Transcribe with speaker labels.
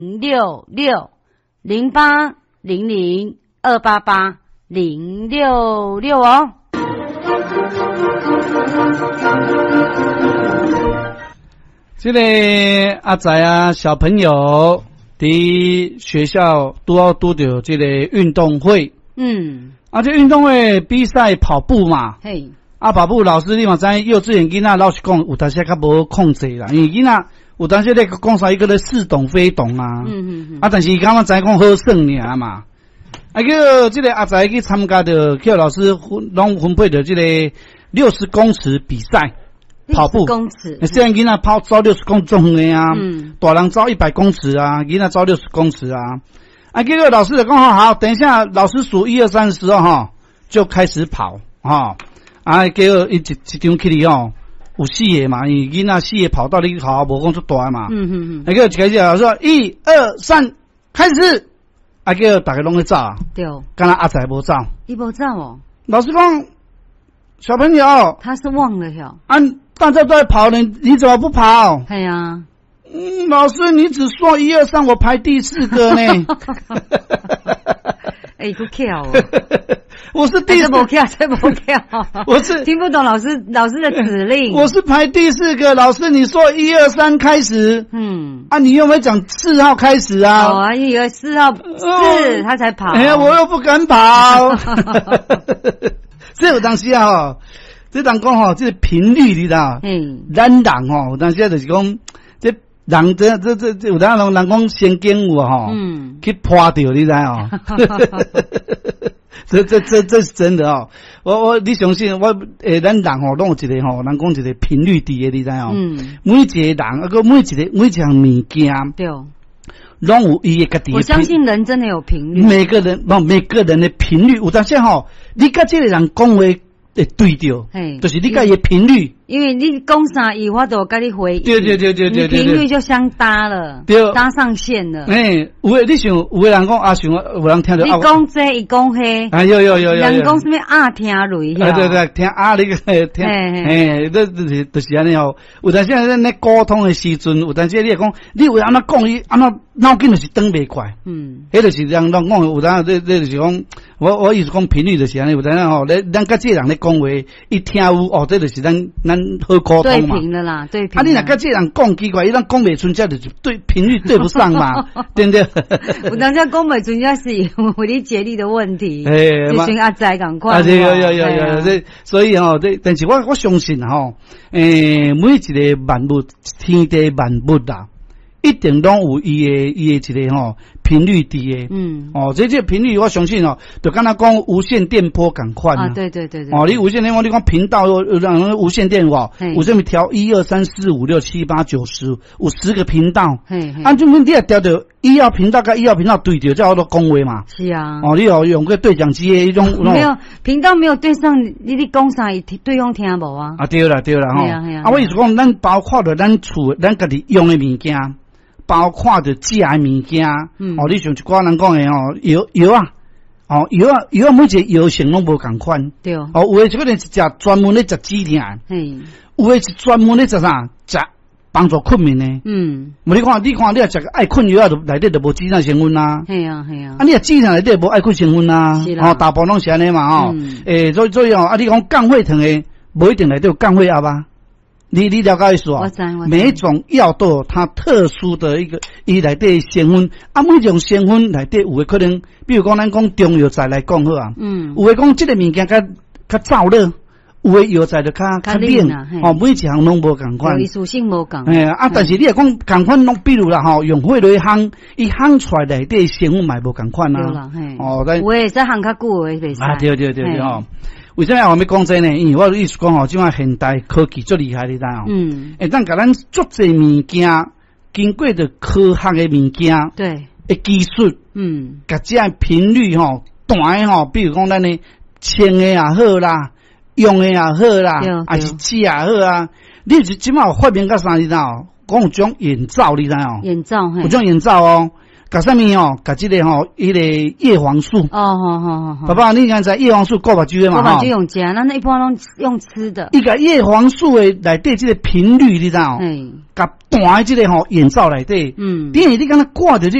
Speaker 1: 066-0800-288-066哦。
Speaker 2: 这个阿仔啊，小朋友在学校都要拄到这个运动会，这运动会比赛跑步嘛，
Speaker 1: 嘿，
Speaker 2: 跑步老师你嘛知，幼稚园囡仔老实讲有当时较无控制啦，因为囡仔有当时咧讲啥，伊个咧似懂非懂啊，但是伊刚刚知讲好耍尔嘛，叫这个阿仔去参加的，叫老师拢分配的这个60公尺比赛。跑步，
Speaker 1: 公尺，
Speaker 2: 虽然囡仔走60公尺的啊，大人走100公尺啊，囡仔走60公尺啊，结果老师就讲好，等一下老师数1、2、3的时候就开始跑结果一场起哩有4个嘛，因为囡仔4个跑到你跑无讲出大嘛，结果一开始老师说1、2、3开始，结果大家拢在走啊，
Speaker 1: 对，
Speaker 2: 敢若阿仔无走，
Speaker 1: 伊无走哦，
Speaker 2: 老师讲小朋友，
Speaker 1: 他是忘了哟，
Speaker 2: 大家都在跑，你怎么不跑？
Speaker 1: 哎呀，
Speaker 2: 老师，你只说1、2、3，我排第4个呢。
Speaker 1: 不巧哦，
Speaker 2: 我是第
Speaker 1: 4个，这不巧，
Speaker 2: 我是
Speaker 1: 听不懂老师的指令。
Speaker 2: 我是排第4个，老师你说1、2、3开始，你有没有讲4号开始啊？
Speaker 1: 因为4号4他才跑。
Speaker 2: 我又不敢跑。所以有当时这人讲这个频率你知道？咱人有当时就是讲，这人这有当人讲神经有去破掉你知道？这是真的你相信我咱人拢有一个人讲一个频率低的你知道？每一个人每一项物件对。拢有伊个家己。
Speaker 1: 我相信人真的有频率。
Speaker 2: 每个人的频率有当时你甲这个人讲话会对着，就是你甲伊的频率。因为你讲啥，伊我都跟你回应。对，你
Speaker 1: 频率就相搭了，搭上线了。
Speaker 2: 有的你想，有的人讲想有人听到。
Speaker 1: 你讲这，伊讲迄。有。人讲什么听雷？
Speaker 2: 对，听你个听，就是安尼有当时咱咧沟通的时阵，有当时你会讲，你为安怎讲伊安怎脑筋就是转袂快。迄就是人讲，有当这就是讲，我意思讲频率就是安尼，有当时咱甲这人咧讲话，伊听有这就是咱好沟通嘛。对
Speaker 1: 平的啦，对平。
Speaker 2: 你若甲这人讲奇怪，伊咱讲袂出，这就是对频率对不上嘛，对不对？
Speaker 1: 有当时讲袂出，这是有你节律的问题。就像阿仔赶快。
Speaker 2: 有，所以但是我相信每一个万物，天地万物啦，一定拢有伊的一个频率低的。这频率我相信就敢若讲无线电波同款啊。
Speaker 1: 对。
Speaker 2: 你无线电波，你讲频道让无线电有这么调1、2、3、4、5、6、7、8、9、10，有10个频道。就你也调到1号频道跟1号频道对着，才好多讲话嘛。
Speaker 1: 是啊。
Speaker 2: 你有用过对讲机的一种。
Speaker 1: 没有频道没有对上，你讲啥，对方听无啊？
Speaker 2: 对啦我意思讲，咱包括着咱厝咱家己用的物件。包括着食的物件，你像一寡人讲的药啊，每一个药性拢无共款，对有的就可能是食专门咧食止痛，有的是专门咧食啥，食帮助困眠的，你看你若食爱困药内底就无止痛成分啦，系啊，你若止痛内底无爱困成分啦，大部分拢是安尼嘛，所以你讲降血糖的，无一定内底有降血压吧？你了解意思啊？每一种药都有它特殊的一个伊内底成分，每种成分内底有的可能，比如讲咱讲中药材来讲好啊，有的讲这个物件较燥热，有的药材就较冷，每一项拢无共款，
Speaker 1: 属性无共。
Speaker 2: 但是你若讲共款拢，比如啦用火来烘，伊烘出来内底成分嘛无共款啊。
Speaker 1: 有诶在烘较久诶袂使。
Speaker 2: 对。为什么我要讲这呢？因为我的意思讲即摆现代科技最厉害的啦咱甲咱足侪物件经过着科学的物件，对，的技术，甲这频率短的比如讲咱的清的也好啦，用的也好啦，还是吃也好啊。你即摆有发明到啥你知道？讲有种眼罩你知道？眼罩，有种眼罩甲什么哦？甲这个吼，迄个叶黄素。
Speaker 1: 好。
Speaker 2: 爸爸，你刚才叶黄素顾目睭的嘛？
Speaker 1: 顾目睭用食，咱一般拢用吃的。
Speaker 2: 伊甲叶黄素的内底这个频率，你知道？甲弹这个吼眼罩内底，等于你敢若挂着